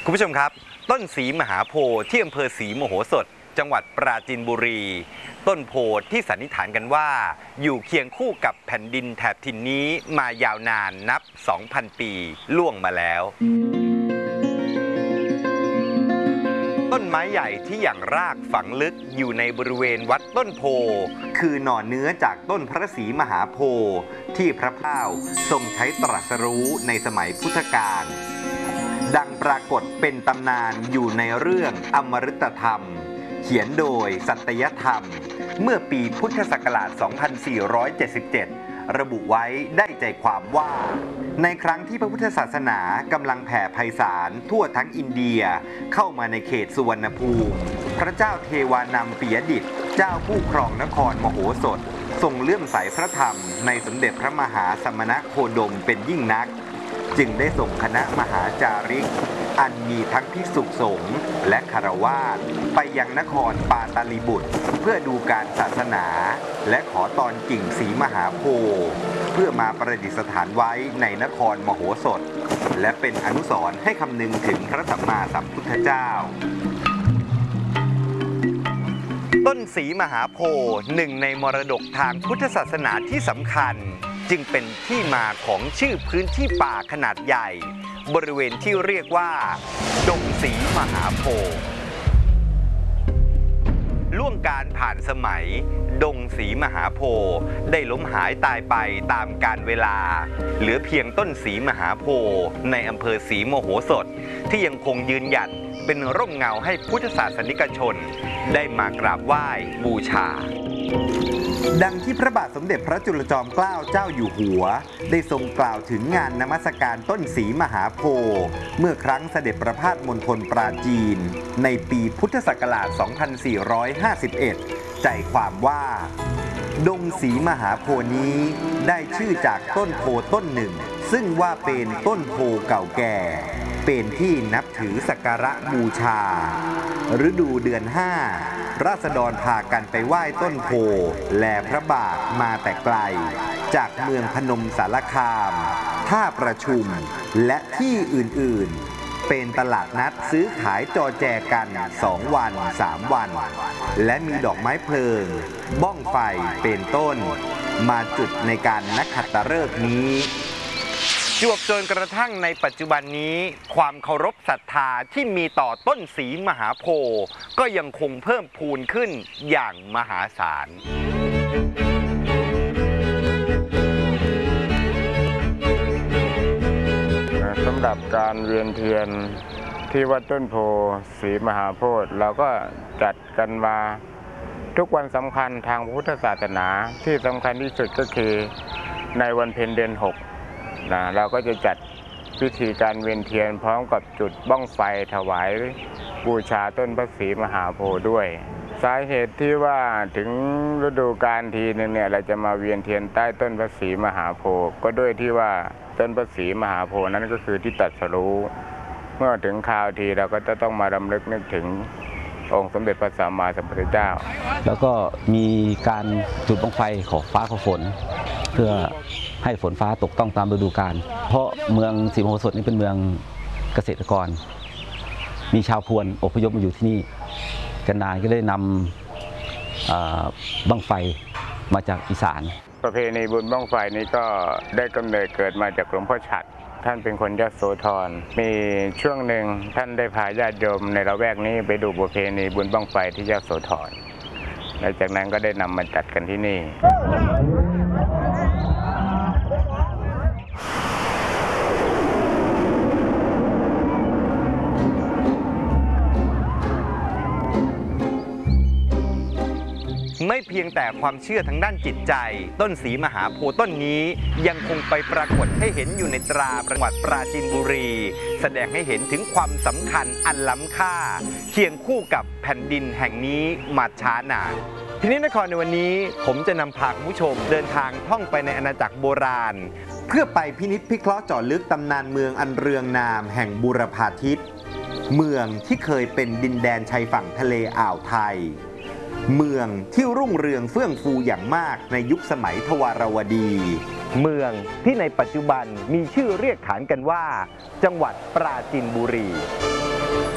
คุณผู้ชมครับต้นศรีมหาโพธิ์ที่อำเภอศรีโมโหสถจังหวัดปราจีนบุรีต้นโพธิ์ที่สันนิษฐานกันว่าอยู่เคียงคู่กับแผ่นดินแถบถิ่นนี้มายาวนานนับ 2,000 ปีล่วงมาแล้วต้นไม้ใหญ่ที่อย่างรากฝังลึกอยู่ในบริเวณวัดต้นโพคือหน่อเนื้อจากต้นพระศรีมหาโพธิ์ที่พระพาวทรงใช้ตรัสรู้ในสมัยพุทธกาลดังปรากฏเป็นตำนานอยู่ในเรื่องอมฤตธรรมเขียนโดยสัตยธรรมเมื่อปีพุทธศักราช 2477 ระบุไว้ได้ใจความว่าในครั้งที่พระพุทธศาสนากำลังแผ่ไพศาลทั่วทั้งอินเดียเข้ามาในเขตสุวรรณภูมิพระเจ้าเทวานำปิยดิษฐ์เจ้าผู้ครองนครมโหสถทรงเลื่อมใสพระธรรมในสมเด็จพระมหาสมณโคดมเป็นยิ่งนักจึงได้ส่งคณะมหาจาริกอันมีทั้งภิกษุสงฆ์และคฤหัสถ์ไปยังนครปาตาลีบุตรเพื่อดูการศาสนาและขอตอนกิ่งศรีมหาโพธิ์เพื่อมาประดิษฐานไว้ในนครมโหสถและเป็นอนุสรณ์ให้คำนึงถึงพระสัมมาสัมพุทธเจ้าต้นศรีมหาโพธิ์หนึ่งในมรดกทางพุทธศาสนาที่สำคัญจึงเป็นที่มาของชื่อพื้นที่ป่าขนาดใหญ่บริเวณที่เรียกว่าดงศรีมหาโพธิ์ล่วงการผ่านสมัยดงศรีมหาโพธิ์ได้ล้มหายตายไปตามกาลเวลาเหลือเพียงต้นศรีมหาโพธิ์ในอำเภอศรีโมโหสถที่ยังคงยืนหยัดเป็นร่มเงาให้พุทธศาสนิกชนได้มากราบไหว้บูชาดังที่พระบาทสมเด็จพระจุลจอมเกล้าเจ้าอยู่หัวได้ทรงกล่าวถึงงานนมัสการต้นศรีมหาโพธิ์เมื่อครั้งเสด็จประพาสมณฑลปราจีนในปีพุทธศักราช 2451 ใจความว่าดงศรีมหาโพธิ์นี้ได้ชื่อจากต้นโพต้นหนึ่งซึ่งว่าเป็นต้นโพเก่าแก่เป็นที่นับถือสักการะบูชาฤดูเดือน 5ราษฎรพากันไปไหว้ต้นโพแลพระบาทมาแต่ไกลจากเมืองพนมสารคามท่าประชุมและที่อื่นๆเป็นตลาดนัดซื้อขายจอแจกัน2 วัน 3 วันและมีดอกไม้เพลิงบ้องไฟเป็นต้นมาจุดในการนักขัตฤกษ์นี้จวบจนกระทั่งในปัจจุบันนี้ความเคารพศรัทธาที่มีต่อต้นศรีมหาโพธิ์ก็ยังคงเพิ่มพูนขึ้นอย่างมหาศาลสำหรับการเวียนเทียนที่วัดต้นโพศรีมหาโพธิ์เราก็จัดกันมาทุกวันสำคัญทางพุทธศาสนาที่สำคัญที่สุดก็คือในวันเพ็ญเดือน6เราก็จะจัดพิธีการเวียนเทียนพร้อมกับจุดบั้งไฟถวายบูชาต้นพระศรีมหาโพธิ์ด้วยสาเหตุที่ว่าถึงฤดูกาลทีนึงเนี่ยเราจะมาเวียนเทียนใต้ต้นพระศรีมหาโพธิ์ก็ด้วยที่ว่าต้นพระศรีมหาโพธิ์นั้นก็คือที่ตรัสรู้เมื่อถึงคราวทีเราก็จะต้องมารำลึกนึกถึงองค์สมเด็จพระสัมมาสัมพุทธเจ้าแล้วก็มีการจุดบั้งไฟขอฟ้าขอฝนเพื่อให้ฝนฟ้าตกต้องตามฤดูกาลเพราะเมืองศรีโมโหสถนี่เป็นเมืองเกษตรกรมีชาวพวนอพยพมาอยู่ที่นี่กันนานก็ได้นำบั้งไฟมาจากอีสานประเพณีบุญบั้งไฟนี้ก็ได้กำเนิดเกิดมาจากหลวงพ่อฉัตรท่านเป็นคนยโสธรมีช่วงหนึ่งท่านได้พาญาติโยมในละแวกนี้ไปดูประเพณีบุญบั้งไฟที่ยโสธรและจากนั้นก็ได้นำมาจัดกันที่นี่ไม่เพียงแต่ความเชื่อทางด้านจิตใจต้นศรีมหาโพธิ์ต้นนี้ยังคงไปปรากฏให้เห็นอยู่ในตราจังหวัดปราจีนบุรีแสดงให้เห็นถึงความสำคัญอันล้ำค่าเคียงคู่กับแผ่นดินแห่งนี้มาช้านานทีนี้นครในวันนี้ผมจะนำพาคุณผู้ชมเดินทางท่องไปในอาณาจักรโบราณเพื่อไปพินิจพิเคราะห์เจาะลึกตำนานเมืองอันเรืองนามแห่งบูรพาทิตเมืองที่เคยเป็นดินแดนชายฝั่งทะเลอ่าวไทยเมืองที่รุ่งเรืองเฟื่องฟูอย่างมากในยุคสมัยทวารวดีเมืองที่ในปัจจุบันมีชื่อเรียกขานกันว่าจังหวัดปราจีนบุรี